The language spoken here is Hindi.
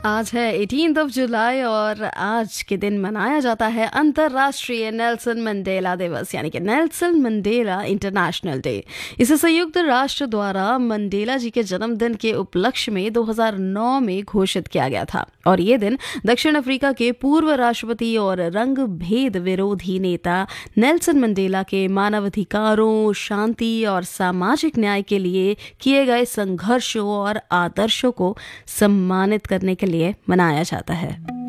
आज है 18 जुलाई और आज के दिन मनाया जाता है अंतर्राष्ट्रीय नेल्सन मंडेला दिवस यानी कि नेल्सन मंडेला इंटरनेशनल डे। इसे संयुक्त राष्ट्र द्वारा मंडेला जी के जन्मदिन के उपलक्ष्य में 2009 में घोषित किया गया था और ये दिन दक्षिण अफ्रीका के पूर्व राष्ट्रपति और रंग भेद विरोधी नेता नेल्सन मंडेला के मानवाधिकारों, शांति और सामाजिक न्याय के लिए किए गए संघर्षों और आदर्शों को सम्मानित करने के लिए मनाया जाता है।